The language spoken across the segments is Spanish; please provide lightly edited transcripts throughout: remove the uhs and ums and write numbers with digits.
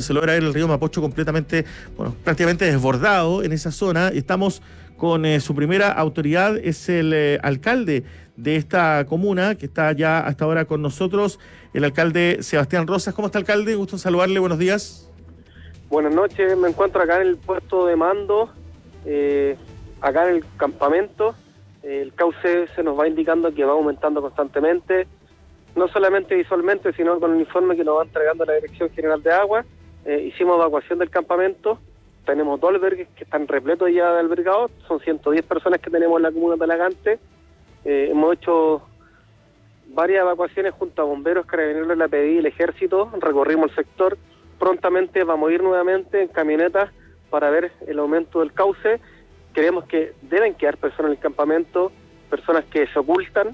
se logra ver el río Mapocho completamente, bueno, prácticamente desbordado en esa zona. Y estamos con su primera autoridad, es el alcalde de esta comuna, que está ya hasta ahora con nosotros, el alcalde Sebastián Rosas. ¿Cómo está, alcalde? Gusto en saludarle, buenos días. Buenas noches, me encuentro acá en el puesto de mando, acá en el campamento. El cauce se nos va indicando que va aumentando constantemente, no solamente visualmente, sino con el informe que nos va entregando la Dirección General de Agua. Hicimos evacuación del campamento, tenemos 2 albergues que están repletos ya de albergados, son 110 personas que tenemos en la comuna de Talagante. Hemos hecho varias evacuaciones junto a bomberos, carabineros, la PDI y el ejército, recorrimos el sector. Prontamente vamos a ir nuevamente en camionetas para ver el aumento del cauce. Creemos que deben quedar personas en el campamento, personas que se ocultan,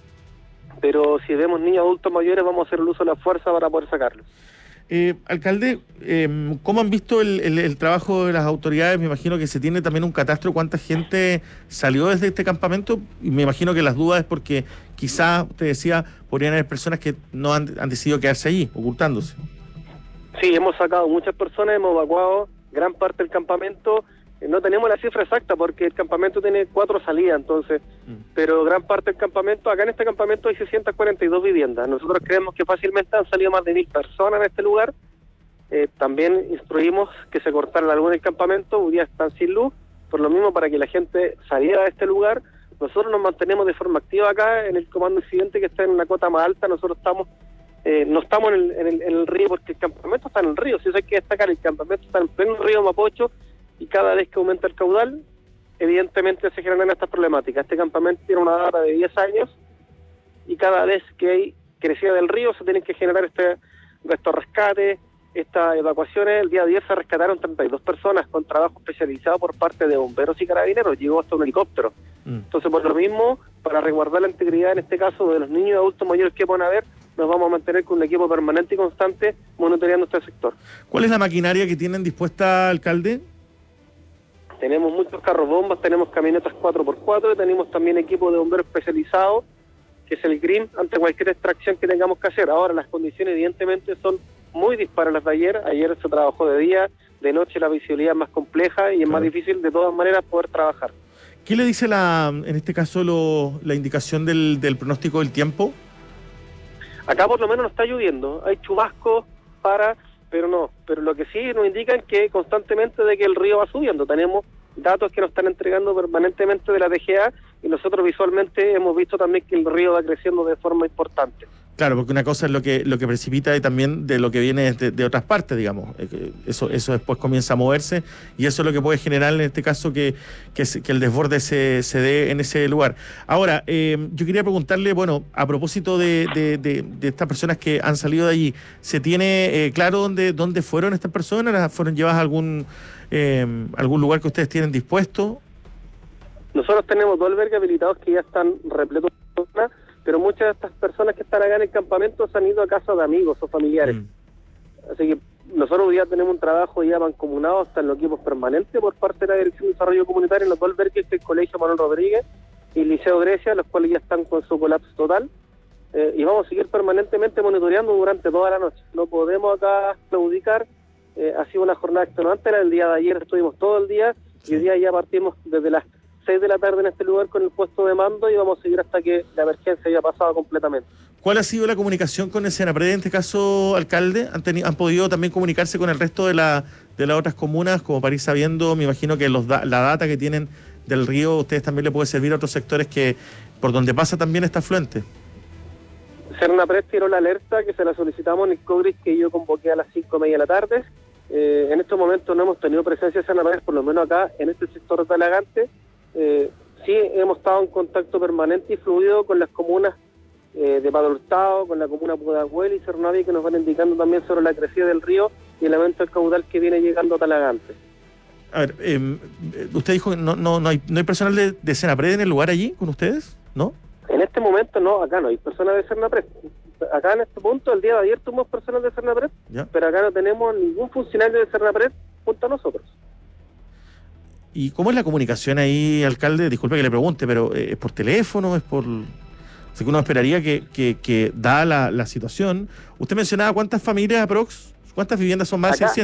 pero si vemos niños adultos mayores vamos a hacer el uso de la fuerza para poder sacarlos. Alcalde, ¿cómo han visto el trabajo de las autoridades? Me imagino que se tiene también un catastro, ¿cuánta gente salió desde este campamento? Y me imagino que las dudas es porque quizás, usted decía, podrían haber personas que no han decidido quedarse allí, ocultándose. Sí, hemos sacado muchas personas, hemos evacuado gran parte del campamento. No tenemos la cifra exacta porque el campamento tiene 4 salidas, entonces, pero gran parte del campamento, acá en este campamento hay 642 viviendas. Nosotros creemos que fácilmente han salido más de 1000 personas en este lugar. También instruimos que se cortara la luz en el campamento, hoy día están sin luz, por lo mismo para que la gente saliera de este lugar. Nosotros nos mantenemos de forma activa acá en el comando incidente que está en una cota más alta. Nosotros estamos no estamos en el río porque el campamento está en el río, si eso hay que destacar, el campamento está en pleno río Mapocho y cada vez que aumenta el caudal, evidentemente se generan estas problemáticas. Este campamento tiene una data de 10 años y cada vez que hay crecida del río se tienen que generar estos rescates, estas evacuaciones. El día de ayer se rescataron 32 personas con trabajo especializado por parte de bomberos y carabineros, llegó hasta un helicóptero. Entonces, por lo mismo, para resguardar la integridad en este caso de los niños y adultos mayores que puedan haber, nos vamos a mantener con un equipo permanente y constante monitoreando este sector. ¿Cuál es la maquinaria que tienen dispuesta, alcalde? Tenemos muchos carros bombas, tenemos camionetas 4x4 y tenemos también equipo de bomberos especializados, que es el GRIM, ante cualquier extracción que tengamos que hacer. Ahora, las condiciones evidentemente son muy dispares las de ayer. Ayer se trabajó de día, de noche la visibilidad es más compleja y es más difícil de todas maneras poder trabajar. ¿Qué le dice en este caso la indicación del pronóstico del tiempo? Acá por lo menos no está lloviendo, hay chubascos pero lo que sí nos indican que constantemente de que el río va subiendo. Tenemos datos que nos están entregando permanentemente de la DGA y nosotros visualmente hemos visto también que el río va creciendo de forma importante. Claro, porque una cosa es lo que precipita y también de lo que viene de otras partes, digamos. Eso después comienza a moverse y eso es lo que puede generar en este caso que el desborde se dé en ese lugar. Ahora, yo quería preguntarle, bueno, a propósito de estas personas que han salido de allí, ¿se tiene claro dónde fueron estas personas? ¿Fueron llevadas a algún lugar que ustedes tienen dispuesto? Nosotros tenemos 2 albergues habilitados que ya están repletos de personas, pero muchas de estas personas que están acá en el campamento se han ido a casa de amigos o familiares. Así que nosotros ya tenemos un trabajo ya mancomunado hasta en los equipos permanentes por parte de la Dirección de Desarrollo Comunitario en los 2 albergues, el Colegio Manuel Rodríguez y el Liceo Grecia, los cuales ya están con su colapso total. Y vamos a seguir permanentemente monitoreando durante toda la noche. No podemos acá claudicar. Ha sido una jornada extenuante. El día de ayer estuvimos todo el día y hoy día ya partimos desde las 6 de la tarde en este lugar con el puesto de mando y vamos a seguir hasta que la emergencia haya pasado completamente. ¿Cuál ha sido la comunicación con el Senapred en este caso, alcalde? ¿Han podido también comunicarse con el resto de las otras comunas, como para ir sabiendo? Me imagino que la data que tienen del río, ustedes también le puede servir a otros sectores que por donde pasa también este afluente. Senapred tiró la alerta que se la solicitamos en el COGRIS que yo convoqué a las 5:30 de la tarde. En estos momentos no hemos tenido presencia de Senapred, por lo menos acá en este sector de Talagante. Sí hemos estado en contacto permanente y fluido con las comunas de Padre Hurtado, con la comuna Pudahuel y Cerro Navia, que nos van indicando también sobre la crecida del río y el aumento del caudal que viene llegando a Talagante. A ver, usted dijo que no hay personal de Senapred en el lugar allí con ustedes, ¿no? En este momento no, acá no hay personas de Senapred. Acá en este punto, el día de ayer tuvimos personas de Senapred, pero acá no tenemos ningún funcionario de Senapred junto a nosotros. ¿Y cómo es la comunicación ahí, alcalde? Disculpe que le pregunte, pero ¿es por teléfono? ¿Es por...? Así que uno esperaría que dada la situación... Usted mencionaba cuántas familias aprox, cuántas viviendas son más de 600.